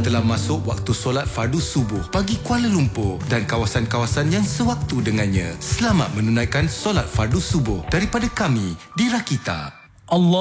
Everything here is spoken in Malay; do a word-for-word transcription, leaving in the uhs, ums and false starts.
telah masuk waktu solat fardu subuh bagi Kuala Lumpur dan kawasan-kawasan yang sewaktu dengannya. Selamat menunaikan solat fardu subuh daripada kami di Rakita. Allah